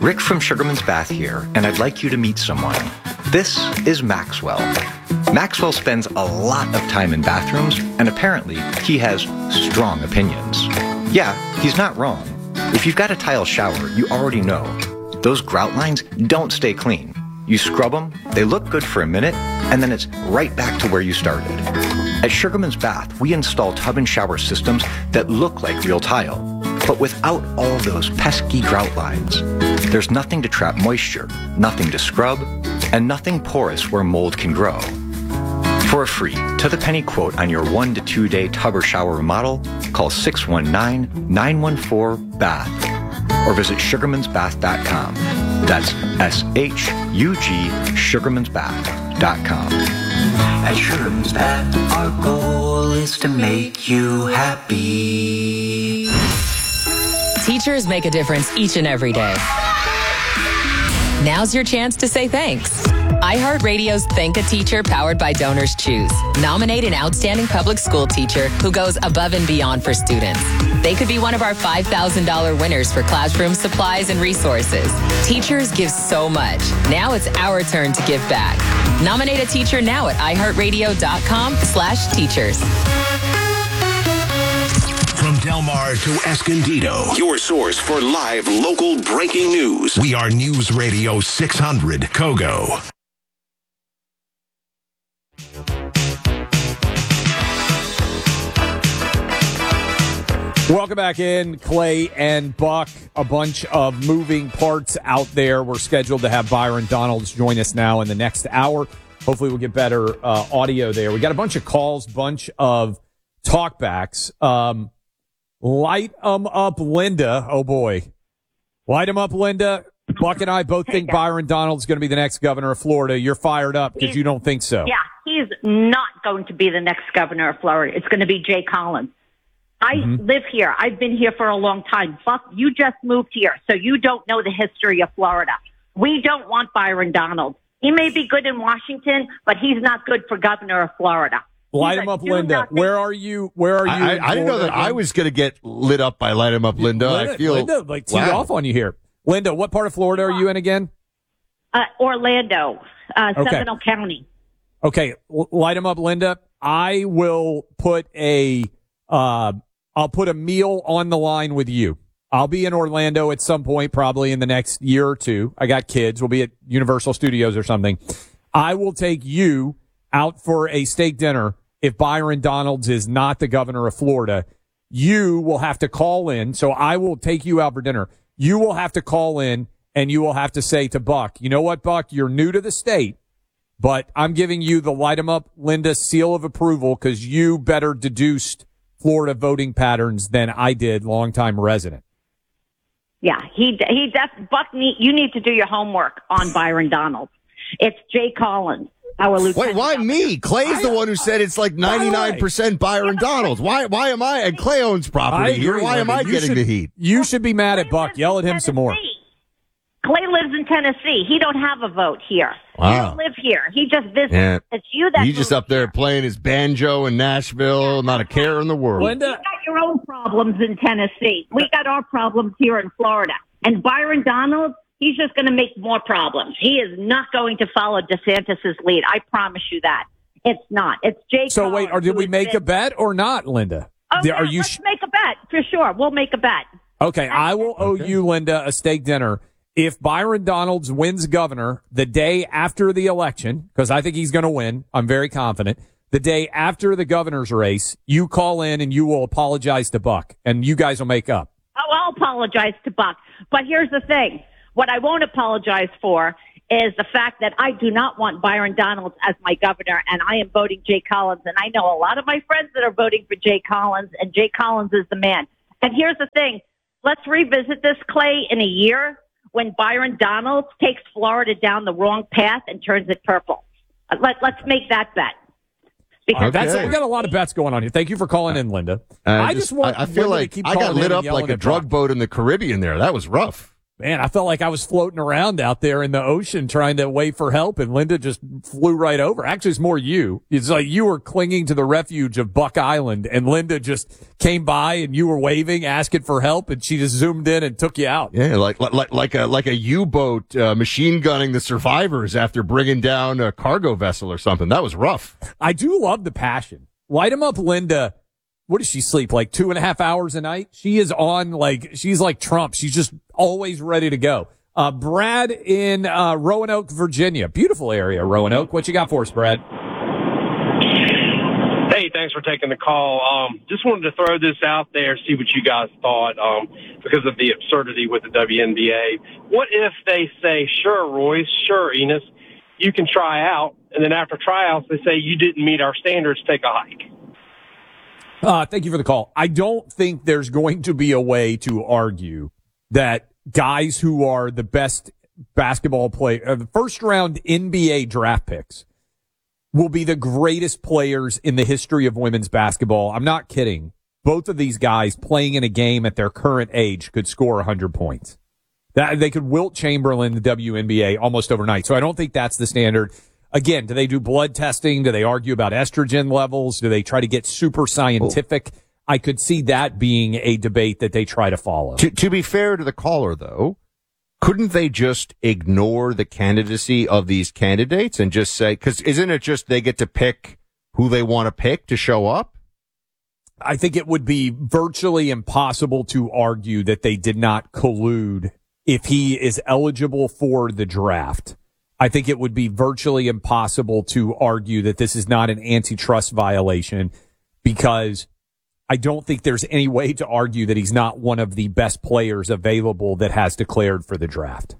Rick from Sugarman's Bath here, and I'd like you to meet someone. This is Maxwell. Maxwell spends a lot of time in bathrooms, and apparently he has strong opinions. Yeah, he's not wrong. If you've got a tile shower, you already know. Those grout lines don't stay clean. You scrub them, they look good for a minute, and then it's right back to where you started. At Sugarman's Bath, we install tub and shower systems that look like real tile, but without all those pesky grout lines. There's nothing to trap moisture, nothing to scrub, and nothing porous where mold can grow. For a free, to-the-penny quote on your 1 to 2 day tub or shower remodel, call 619-914-BATH or visit sugarmansbath.com. That's S-H-U-G, sugarmansbath.com. At Sugarman's Bath, our goal is to make you happy. Teachers make a difference each and every day. Now's your chance to say thanks. iHeartRadio's Thank a Teacher, powered by Donors Choose. Nominate an outstanding public school teacher who goes above and beyond for students. They could be one of our $5,000 winners for classroom supplies and resources. Teachers give so much. Now it's our turn to give back. Nominate a teacher now at iHeartRadio.com/teachers. From Del Mar to Escondido, your source for live local breaking news. We are News Radio 600 Kogo. Welcome back in, Clay and Buck. A bunch of moving parts out there. We're scheduled to have Byron Donalds join us now in the next hour. Hopefully we'll get better audio there. We got a bunch of calls, bunch of talkbacks. Light 'em up, Linda. Oh, boy. Light 'em up, Linda. Buck and I both think Byron Donalds is going to be the next governor of Florida. You're fired up because you don't think so. Yeah, he's not going to be the next governor of Florida. It's going to be Jay Collins. I live here. I've been here for a long time. Buck, you just moved here, so you don't know the history of Florida. We don't want Byron Donalds. He may be good in Washington, but he's not good for governor of Florida. Light him up, Linda. Where are you? I didn't know that I was going to get lit up by Light him up, Linda. I feel Linda, teed off on you here. Linda, what part of Florida are you in again? Orlando, Seminole County. Okay, light him up, Linda. I will put I'll put a meal on the line with you. I'll be in Orlando at some point, probably in the next year or two. I got kids. We'll be at Universal Studios or something. I will take you out for a steak dinner if Byron Donalds is not the governor of Florida. You will have to call in. So I will take you out for dinner. You will have to call in and you will have to say to Buck, you know what, Buck, you're new to the state, but I'm giving you the Light 'em up, Linda seal of approval because you better deduced Florida voting patterns than I did, longtime resident. Yeah, Buck, you need to do your homework on Byron Donalds. It's Jay Collins, our lieutenant. Wait, why me? Clay's the one who said it's like 99% Byron Donalds. Why am I? And Clay owns property here. Why am I getting the heat? You should be mad at Buck. Yell at him some more. Clay lives in Tennessee. He don't have a vote here. Wow. He don't live here. He just visits. Yeah. It's you that He's just up there playing his banjo in Nashville, not a care in the world. Linda, you got your own problems in Tennessee. We got our problems here in Florida. And Byron Donalds, he's just going to make more problems. He is not going to follow DeSantis' lead. I promise you that. It's not. It's Jay So Collins, wait, did we make a bet or not, Linda? Oh, yeah, let's make a bet. For sure. We'll make a bet. Okay, I will owe you, Linda, a steak dinner. If Byron Donalds wins governor the day after the election, because I think he's going to win, I'm very confident, the day after the governor's race, you call in and you will apologize to Buck, and you guys will make up. Oh, I'll apologize to Buck. But here's the thing. What I won't apologize for is the fact that I do not want Byron Donalds as my governor, and I am voting Jay Collins. And I know a lot of my friends that are voting for Jay Collins, and Jay Collins is the man. And here's the thing. Let's revisit this, Clay, in a year when Byron Donalds takes Florida down the wrong path and turns it purple. Let's make that bet. Because we got a lot of bets going on here. Thank you for calling in, Linda. I feel like I got lit up like a drug boat in the Caribbean there. That was rough. Man, I felt like I was floating around out there in the ocean trying to wait for help, and Linda just flew right over. Actually, it's more you. It's like you were clinging to the refuge of Buck Island, and Linda just came by, and you were waving, asking for help, and she just zoomed in and took you out. Yeah, like a U-boat machine gunning the survivors after bringing down a cargo vessel or something. That was rough. I do love the passion. Light 'em up, Linda. What does she sleep, like 2.5 hours a night? She is on, like, she's like Trump. She's just always ready to go. Brad in Roanoke, Virginia. Beautiful area, Roanoke. What you got for us, Brad? Hey, thanks for taking the call. Just wanted to throw this out there, see what you guys thought, because of the absurdity with the WNBA. What if they say, sure, Royce, sure, Enos, you can try out, and then after tryouts, they say you didn't meet our standards, take a hike? Thank you for the call. I don't think there's going to be a way to argue that guys who are the best basketball player, the first round NBA draft picks will be the greatest players in the history of women's basketball. I'm not kidding. Both of these guys playing in a game at their current age could score 100 points. They could Wilt Chamberlain the WNBA almost overnight. So I don't think that's the standard. Again, do they do blood testing? Do they argue about estrogen levels? Do they try to get super scientific? I could see that being a debate that they try to follow. To be fair to the caller, though, couldn't they just ignore the candidacy of these candidates and just say, because isn't it just they get to pick who they want to pick to show up? I think it would be virtually impossible to argue that they did not collude if he is eligible for the draft. I think it would be virtually impossible to argue that this is not an antitrust violation, because I don't think there's any way to argue that he's not one of the best players available that has declared for the draft.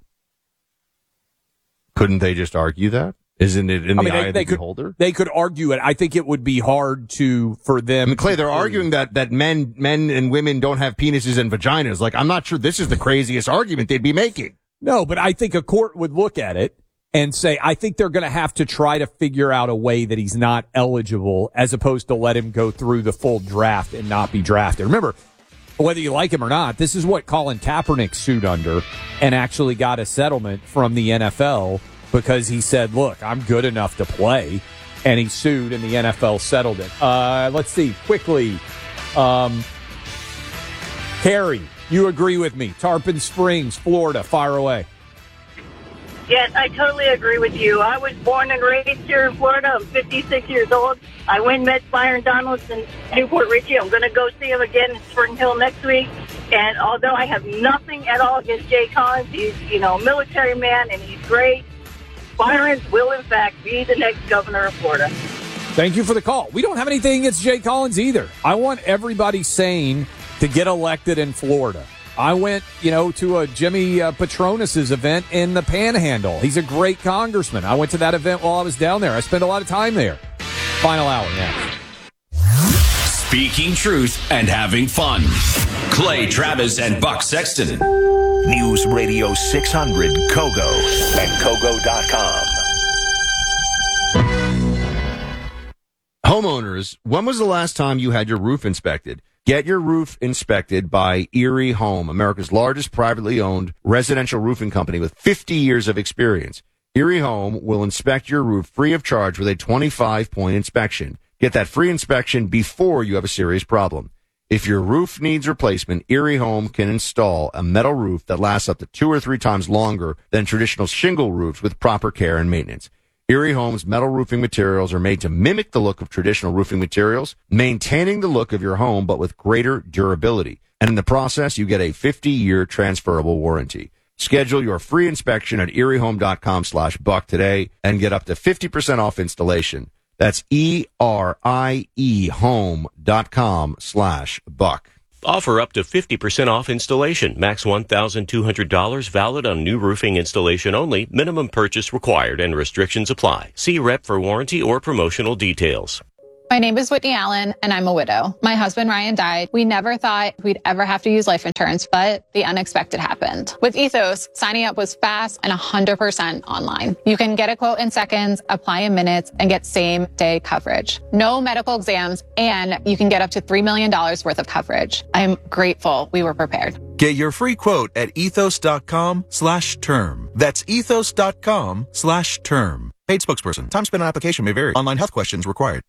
Couldn't they just argue that? Isn't it in the eye of the beholder? They could argue it. I think it would be hard for them. Clay, they're arguing that men and women don't have penises and vaginas. Like, I'm not sure this is the craziest argument they'd be making. No, but I think a court would look at it and say, I think they're going to have to try to figure out a way that he's not eligible, as opposed to let him go through the full draft and not be drafted. Remember, whether you like him or not, this is what Colin Kaepernick sued under and actually got a settlement from the NFL, because he said, look, I'm good enough to play. And he sued, and the NFL settled it. Let's see, quickly. Harry, you agree with me. Tarpon Springs, Florida, fire away. Yes, I totally agree with you. I was born and raised here in Florida. I'm 56 years old. I win Met Byron Donalds in Newport Richie. I'm going to go see him again in Spring Hill next week. And although I have nothing at all against Jay Collins, he's, a military man, and he's great. Byron will, in fact, be the next governor of Florida. Thank you for the call. We don't have anything against Jay Collins either. I want everybody sane to get elected in Florida. I went, to a Jimmy Petronis's event in the Panhandle. He's a great congressman. I went to that event while I was down there. I spent a lot of time there. Final hour next. Speaking truth and having fun. Clay Travis and Buck Sexton. News Radio 600 Kogo and Kogo.com. Homeowners, when was the last time you had your roof inspected? Get your roof inspected by Erie Home, America's largest privately owned residential roofing company with 50 years of experience. Erie Home will inspect your roof free of charge with a 25-point inspection. Get that free inspection before you have a serious problem. If your roof needs replacement, Erie Home can install a metal roof that lasts up to 2 or 3 times longer than traditional shingle roofs with proper care and maintenance. Erie Home's metal roofing materials are made to mimic the look of traditional roofing materials, maintaining the look of your home but with greater durability. And in the process, you get a 50-year transferable warranty. Schedule your free inspection at eriehome.com/buck today and get up to 50% off installation. That's ERIE home.com/buck. Offer up to 50% off installation. Max $1,200. Valid on new roofing installation only. Minimum purchase required and restrictions apply. See rep for warranty or promotional details. My name is Whitney Allen, and I'm a widow. My husband, Ryan, died. We never thought we'd ever have to use life insurance, but the unexpected happened. With Ethos, signing up was fast and 100% online. You can get a quote in seconds, apply in minutes, and get same-day coverage. No medical exams, and you can get up to $3 million worth of coverage. I'm grateful we were prepared. Get your free quote at ethos.com/term. That's ethos.com/term. Paid spokesperson. Time spent on application may vary. Online health questions required.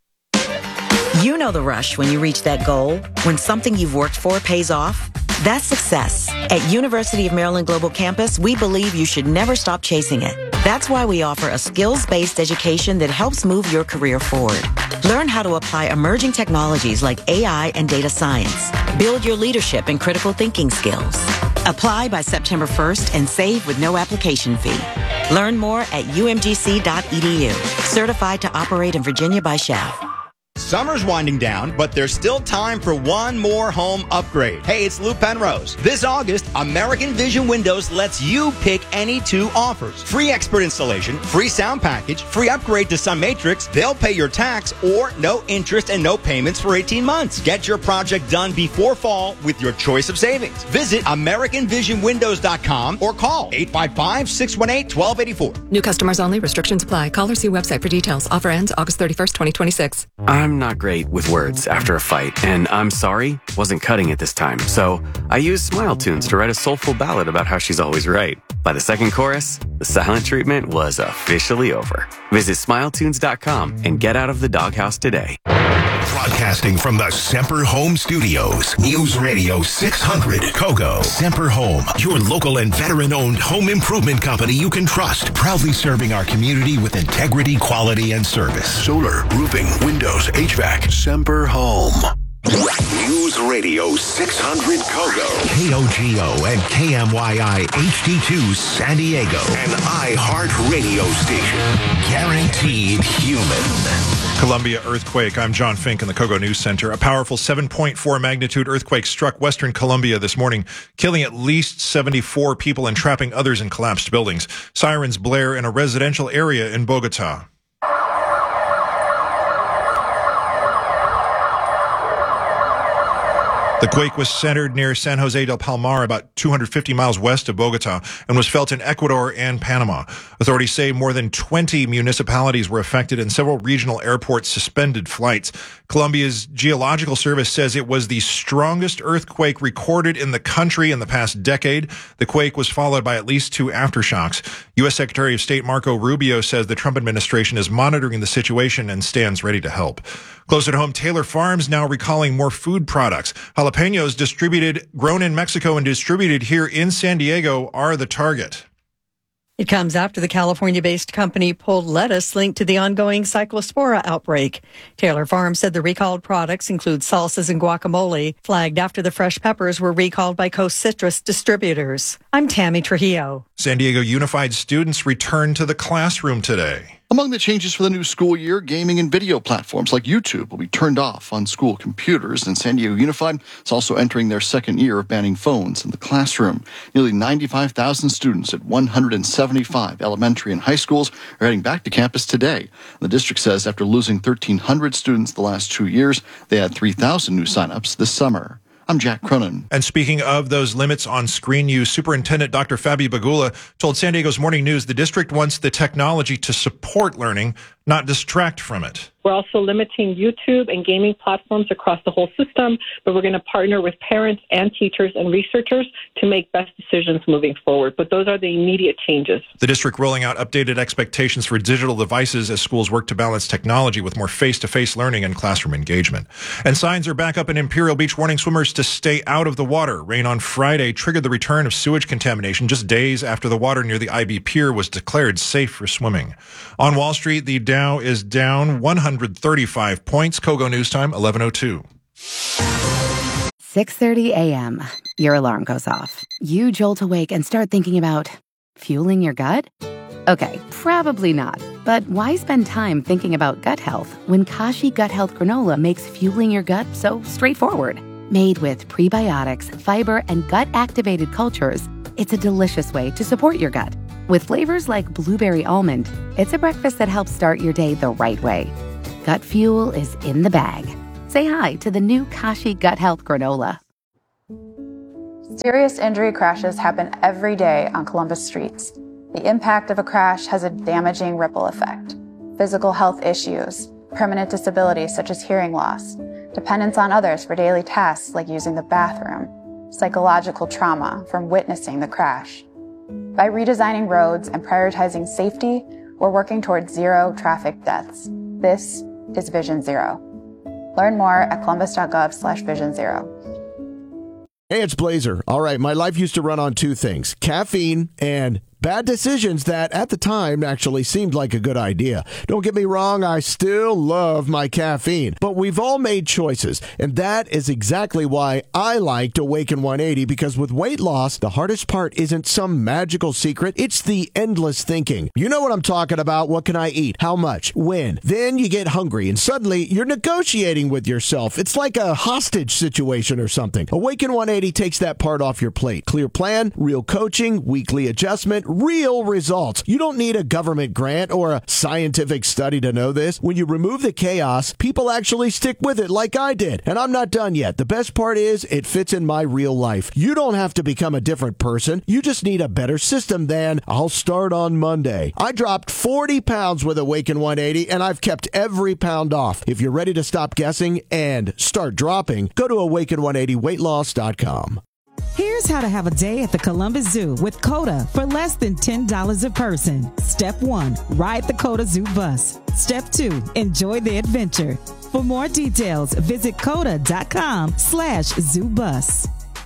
You know the rush when you reach that goal, when something you've worked for pays off. That's success. At University of Maryland Global Campus, we believe you should never stop chasing it. That's why we offer a skills-based education that helps move your career forward. Learn how to apply emerging technologies like AI and data science. Build your leadership and critical thinking skills. Apply by September 1st and save with no application fee. Learn more at umgc.edu. Certified to operate in Virginia by SCHEV. Summer's winding down, but there's still time for one more home upgrade. Hey, it's Lou Penrose. This August, American Vision Windows lets you pick any two offers. Free expert installation, free sound package, free upgrade to Sun Matrix. They'll pay your tax or no interest and no payments for 18 months. Get your project done before fall with your choice of savings. Visit AmericanVisionWindows.com or call 855-618-1284. New customers only. Restrictions apply. Call or see website for details. Offer ends August 31st, 2026. I'm not great with words after a fight, and I'm sorry wasn't cutting it this time. So I used Smile Tunes to write a soulful ballad about how she's always right. By the second chorus, the silent treatment was officially over. Visit SmileTunes.com and get out of the doghouse today. Broadcasting from the Semper Home Studios, News Radio 600 Kogo. Semper Home, your local and veteran-owned home improvement company you can trust. Proudly serving our community with integrity, quality, and service. Solar, roofing, windows, HVAC. Semper Home. News Radio 600 Kogo. KOGO and KMYI HD2 San Diego. An iHeart radio station. Guaranteed human. Columbia earthquake. I'm John Fink in the Kogo News Center. A powerful 7.4 magnitude earthquake struck western Colombia this morning, killing at least 74 people and trapping others in collapsed buildings. Sirens blare in a residential area in Bogota. The quake was centered near San Jose del Palmar, about 250 miles west of Bogota, and was felt in Ecuador and Panama. Authorities say more than 20 municipalities were affected and several regional airports suspended flights. Colombia's Geological Service says it was the strongest earthquake recorded in the country in the past decade. The quake was followed by at least 2 aftershocks. U.S. Secretary of State Marco Rubio says the Trump administration is monitoring the situation and stands ready to help. Close at home, Taylor Farms now recalling more food products. Jalapenos grown in Mexico and distributed here in San Diego are the target. It comes after the California-based company pulled lettuce linked to the ongoing Cyclospora outbreak. Taylor Farms said the recalled products include salsas and guacamole, flagged after the fresh peppers were recalled by Coast Citrus distributors. I'm Tammy Trujillo. San Diego Unified students return to the classroom today. Among the changes for the new school year, gaming and video platforms like YouTube will be turned off on school computers, and San Diego Unified is also entering their second year of banning phones in the classroom. Nearly 95,000 students at 175 elementary and high schools are heading back to campus today. The district says after losing 1,300 students the last 2 years, they had 3,000 new signups this summer. I'm Jack Cronin. And speaking of those limits on screen use, Superintendent Dr. Fabi Bagula told San Diego's Morning News the district wants the technology to support learning, not distract from it. We're also limiting YouTube and gaming platforms across the whole system, but we're going to partner with parents and teachers and researchers to make best decisions moving forward. But those are the immediate changes. The district rolling out updated expectations for digital devices as schools work to balance technology with more face-to-face learning and classroom engagement. And signs are back up in Imperial Beach warning swimmers to stay out of the water. Rain on Friday triggered the return of sewage contamination just days after the water near the IB Pier was declared safe for swimming. On Wall Street, the Dow is down 135 points. Kogo News Time, 11:02. 6:30 a.m. Your alarm goes off. You jolt awake and start thinking about fueling your gut? Okay, probably not. But why spend time thinking about gut health when Kashi Gut Health Granola makes fueling your gut so straightforward? Made with prebiotics, fiber, and gut-activated cultures, it's a delicious way to support your gut. With flavors like blueberry almond, it's a breakfast that helps start your day the right way. Gut fuel is in the bag. Say hi to the new Kashi Gut Health Granola. Serious injury crashes happen every day on Columbus streets. The impact of a crash has a damaging ripple effect. Physical health issues, permanent disabilities such as hearing loss, dependence on others for daily tasks like using the bathroom. psychological trauma from witnessing the crash. By redesigning roads and prioritizing safety, we're working towards zero traffic deaths. This is Vision Zero. Learn more at columbus.gov/Vision Zero. Hey, it's Blazer. All right, my life used to run on two things, caffeine and bad decisions that at the time actually seemed like a good idea. Don't get me wrong, I still love my caffeine, but we've all made choices, and that is exactly why I liked Awaken 180, because with weight loss, the hardest part isn't some magical secret, it's the endless thinking. You know what I'm talking about. What can I eat? How much? When? Then you get hungry, and suddenly you're negotiating with yourself. It's like a hostage situation or something. Awaken 180 takes that part off your plate. Clear plan, real coaching, weekly adjustment, real results. You don't need a government grant or a scientific study to know this. When you remove the chaos, people actually stick with it like I did. And I'm not done yet. The best part is it fits in my real life. You don't have to become a different person. You just need a better system than I'll start on Monday. I dropped 40 pounds with Awaken 180 and I've kept every pound off. If you're ready to stop guessing and start dropping, go to awaken180weightloss.com. Here's how to have a day at the Columbus Zoo with COTA for less than $10 a person. Step 1, ride the COTA Zoo bus. Step 2, enjoy the adventure. For more details, visit COTA.com/ZooBus.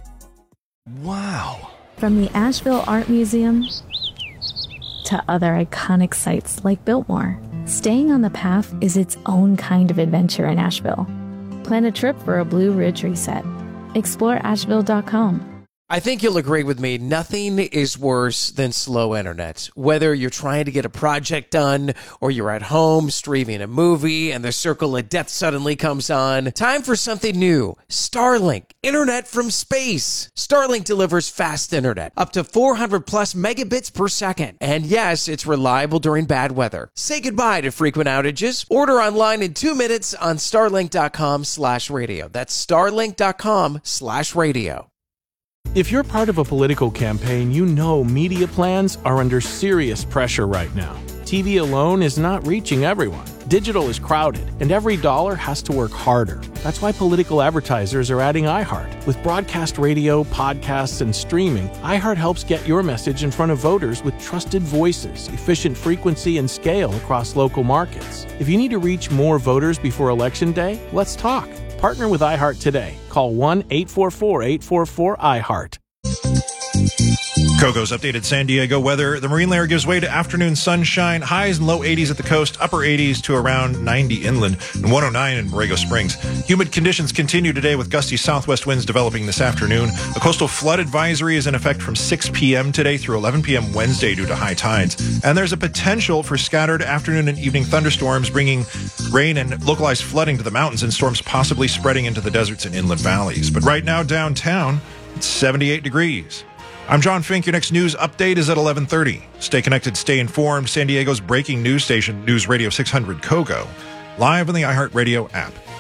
Wow. From the Asheville Art Museum to other iconic sites like Biltmore, staying on the path is its own kind of adventure in Asheville. Plan a trip for a Blue Ridge reset. Explore Asheville.com. I think you'll agree with me, nothing is worse than slow internet. Whether you're trying to get a project done or you're at home streaming a movie and the circle of death suddenly comes on, time for something new. Starlink, internet from space. Starlink delivers fast internet, up to 400 plus megabits per second. And yes, it's reliable during bad weather. Say goodbye to frequent outages. Order online in 2 minutes on starlink.com/radio. That's starlink.com/radio. If you're part of a political campaign, you know media plans are under serious pressure right now. TV alone is not reaching everyone. Digital is crowded, and every dollar has to work harder. That's why political advertisers are adding iHeart. With broadcast radio, podcasts, and streaming, iHeart helps get your message in front of voters with trusted voices, efficient frequency, and scale across local markets. If you need to reach more voters before Election Day, let's talk. Partner with iHeart today. Call 1-844-844-iHeart. Kogo's updated San Diego weather. The marine layer gives way to afternoon sunshine, highs and low 80s at the coast, upper 80s to around 90 inland, and 109 in Borrego Springs. Humid conditions continue today with gusty southwest winds developing this afternoon. A coastal flood advisory is in effect from 6 p.m. today through 11 p.m. Wednesday due to high tides. And there's a potential for scattered afternoon and evening thunderstorms, bringing rain and localized flooding to the mountains and storms possibly spreading into the deserts and inland valleys. But right now downtown, it's 78 degrees. I'm John Fink. Your next news update is at 11:30. Stay connected, stay informed. San Diego's breaking news station, News Radio 600 Kogo, live on the iHeartRadio app.